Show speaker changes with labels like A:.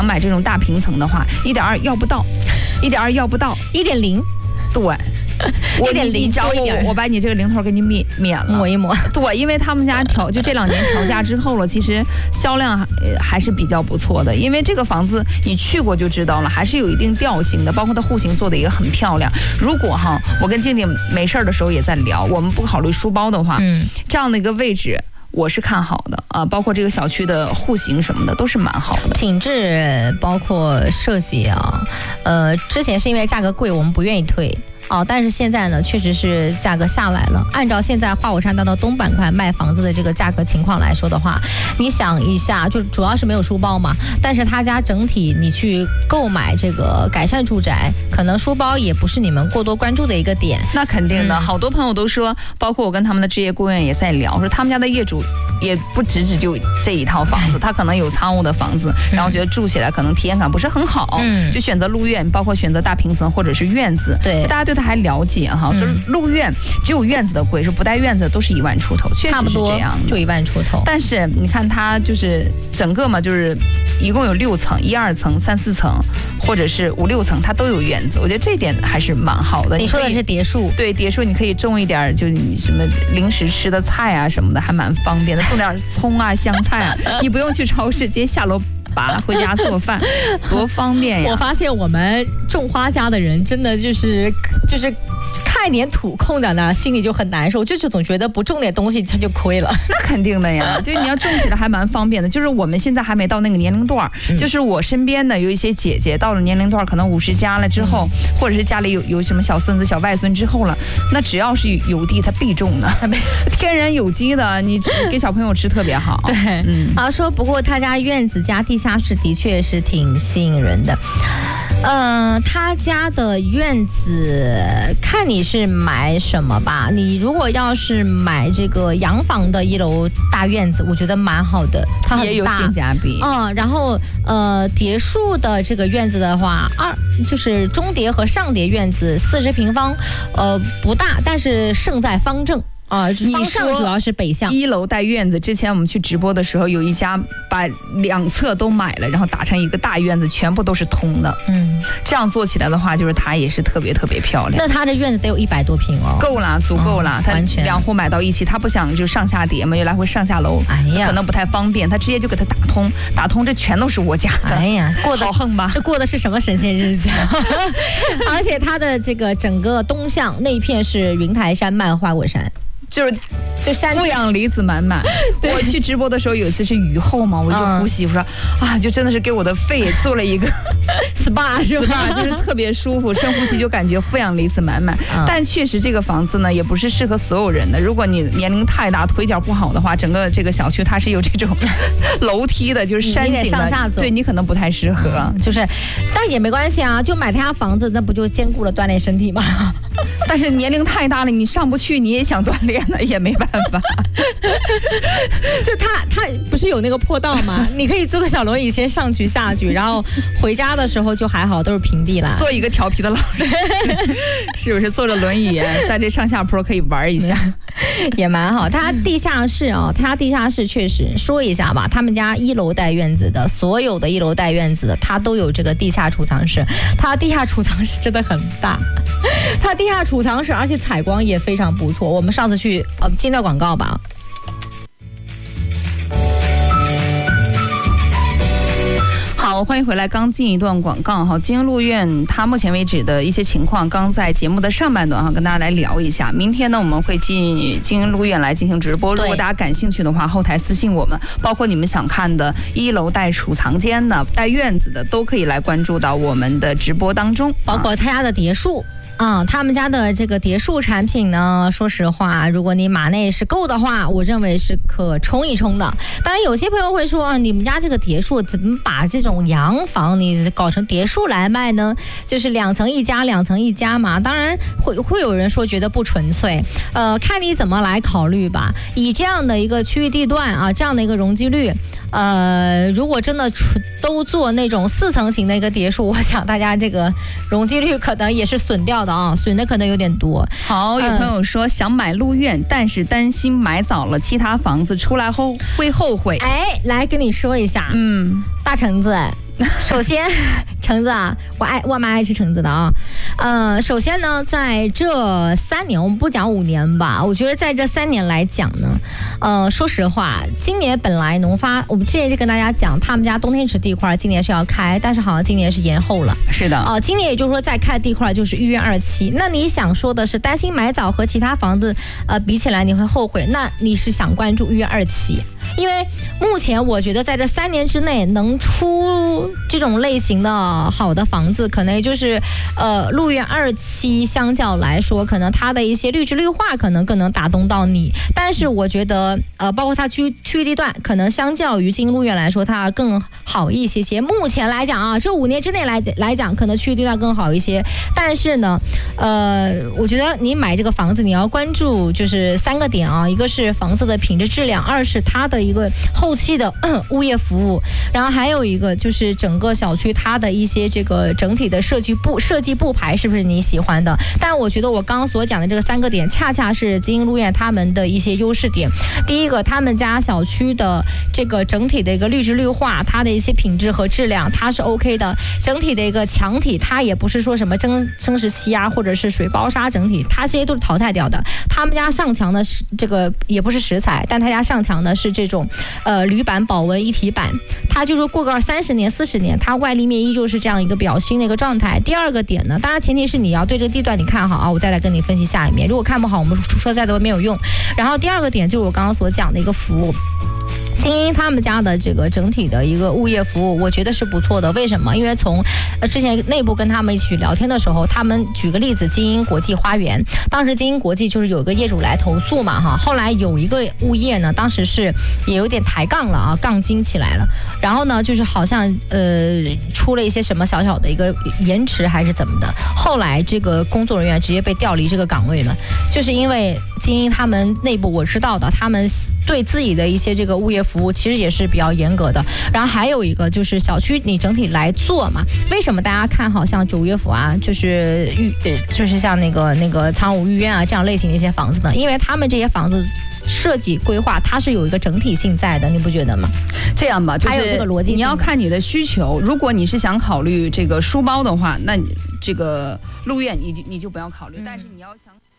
A: 想买这种大平层的话，1.2要不到，1.2要不到
B: ，1.0。
A: 对，你找我把你这个零头给你免了，
B: 抹一抹。
A: 对，因为他们家就这2年调价之后了，其实销量还是比较不错的。因为这个房子你去过就知道了，还是有一定调性的，包括它户型做的也很漂亮。如果我跟静静没事的时候也在聊，我们不考虑书包的话，这样的一个位置。我是看好的啊，包括这个小区的户型什么的都是蛮好的，
B: 品质包括设计啊，之前是因为价格贵，我们不愿意退。但是现在呢，确实是价格下来了。按照现在花果山大道东板块卖房子的这个价格情况来说的话，你想一下，就主要是没有书包嘛，但是他家整体你去购买这个改善住宅，可能书包也不是你们过多关注的一个点。
A: 那肯定的，好多朋友都说，包括我跟他们的置业顾问也在聊，说他们家的业主也不只就这一套房子，他可能有仓务的房子，然后觉得住起来可能体验感不是很好，就选择路院，包括选择大平层或者是院子。
B: 对，
A: 大家对他还了解说路院只有院子的贵，说不带院子都是1万出头，确实是这样，
B: 就1万出头。
A: 但是你看它就是整个嘛，就是一共有6层，1、2层、3、4层，或者是5、6层，它都有院子，我觉得这点还是蛮好的。
B: 你说的是别墅，
A: 对，别墅你可以种一点，就是你什么零食吃的菜啊什么的，还蛮方便的，种点葱啊、香菜啊，你不用去超市，直接下楼拔回家做饭，多方便呀！
B: 我发现我们种花家的人真的就是看一点土空在那儿，心里就很难受，就是总觉得不种点东西它就亏了。
A: 那肯定的呀，就你要种起来还蛮方便的。就是我们现在还没到那个年龄段，就是我身边的有一些姐姐到了年龄段，可能50加了之后，或者是家里有什么小孙子、小外孙之后了，那只要是有地，它必种的，天然有机的，你给小朋友吃特别好。
B: 对，说不过他家院子加地下室的确是挺吸引人的。他家的院子看你是买什么吧。你如果要是买这个洋房的1楼大院子，我觉得蛮好的，它很大，
A: 也有性价比。
B: 然后叠墅的这个院子的话，就是中叠和上叠院子40平方，不大，但是胜在方正。方向主要是北向
A: ，1楼带院子。之前我们去直播的时候，有一家把2侧都买了，然后打成一个大院子，全部都是通的。这样做起来的话，就是它也是特别特别漂亮。
B: 那它的院子得有100多平哦，
A: 够了，足够了。它
B: 完全
A: 2户买到一起，它不想就上下叠嘛，又来回上下楼，可能不太方便。它直接就给它打通，这全都是我家的。
B: 过得
A: 好横吧？
B: 这过的是什么神仙日子？而且它的这个整个东向那一片是云台山脉、花果山。
A: 就山富养离子满满。我去直播的时候有一次是雨后嘛，我就呼吸，我说就真的是给我的肺也做了一个
B: SPA 是吧？
A: 就是特别舒服，深呼吸就感觉富养离子满满。但确实这个房子呢也不是适合所有人的，如果你年龄太大腿脚不好的话，整个这个小区它是有这种楼梯的，就是山景的，
B: 上下走，
A: 对你可能不太适合。
B: 但也没关系啊，就买他家房子，那不就兼顾了锻炼身体吗？
A: 但是年龄太大了，你上不去，你也想锻炼了，也没办法。
B: 就他不是有那个坡道吗？你可以坐个小轮椅先上去下去，然后回家的时候就还好，都是平地啦。
A: 做一个调皮的老人，是不是坐着轮椅在这上下坡可以玩一下，
B: 也蛮好。他地下室他地下室确实说一下吧，他们家1楼带院子的，所有的1楼带院子的，他都有这个地下储藏室。他地下储藏室真的很大，他地下储藏室而且采光也非常不错。我们上次去进到广告吧。
A: 好，欢迎回来。刚进一段广告哈，金鹰路院它目前为止的一些情况，刚在节目的上半段跟大家来聊一下。明天呢，我们会进金鹰路院来进行直播。如果大家感兴趣的话，后台私信我们，包括你们想看的1楼带储藏间的、带院子的，都可以来关注到我们的直播当中，
B: 包括他家的别墅。他们家的这个别墅产品呢，说实话，如果你码内是够的话，我认为是可冲一冲的。当然，有些朋友会说，你们家这个别墅怎么把这种洋房你搞成别墅来卖呢？就是2层1家，2层1家嘛。当然会有人说觉得不纯粹，看你怎么来考虑吧。以这样的一个区域地段这样的一个容积率。如果真的都做那种4层型的一个别墅，我想大家这个容积率可能也是损掉的损的可能有点多。
A: 好，有朋友说想买路院，但是担心买早了，其他房子出来后会后悔。
B: 来跟你说一下，大橙子， 首先，橙子啊，我蛮爱吃橙子的啊。首先呢，在这3年，我们不讲5年吧，我觉得在这3年来讲呢，说实话，今年本来农发，我们之前就跟大家讲，他们家冬天池地块今年是要开，但是好像今年是延后了。
A: 是的，
B: 今年也就是说再开地块就是1月27。那你想说的是担心买早和其他房子比起来你会后悔？那你是想关注1月27？因为目前我觉得在这3年之内能出这种类型的好的房子，可能也就是路苑27相较来说，可能它的一些绿植绿化可能更能打动到你。但是我觉得包括它区域地段，可能相较于金路苑来说，它更好一些些。目前来讲啊，这5年之内来讲，可能区域地段更好一些。但是呢，我觉得你买这个房子，你要关注就是3个点啊，一个是房子的品质质量，2是它的一个后期的物业服务，然后还有一个就是整个小区它的一些这个整体的设计布排是不是你喜欢的。但我觉得我刚刚所讲的这个3个点，恰恰是金鹰路苑他们的一些优势点。第一个，他们家小区的这个整体的一个绿植绿化，它的一些品质和质量它是 OK 的，整体的一个墙体它也不是说什么蒸石漆啊，或者是水包沙整体，它这些都是淘汰掉的。他们家上墙的是这个也不是石材，但他家上墙的是这种铝板保温一体板，它就是过个30年40年，它外立面依旧是这样一个比较新的一个状态。第二个点呢，当然前提是你要对这个地段你看好啊，我再来跟你分析下一面。如果看不好，我们说再多没有用。然后第二个点就是我刚刚所讲的一个服务。金鹰他们家的这个整体的一个物业服务，我觉得是不错的。为什么？因为从之前内部跟他们一起聊天的时候，他们举个例子，金鹰国际花园，当时金鹰国际就是有一个业主来投诉嘛，哈，后来有一个物业呢，当时是也有点抬杠了啊，杠精起来了，然后呢，就是好像出了一些什么小小的一个延迟还是怎么的，后来这个工作人员直接被调离这个岗位了，就是因为金鹰他们内部我知道的，他们对自己的一些这个物业服务其实也是比较严格的。然后还有一个就是小区你整体来做嘛，为什么大家看好像9月府啊，就是像那个苍梧御苑啊这样类型的一些房子呢？因为他们这些房子设计规划它是有一个整体性在的，你不觉得吗？
A: 这样吧，就是
B: 还有这个逻辑，
A: 你要看你的需求。如果你是想考虑这个书包的话，那你这个路苑你就不要考虑。但是你要想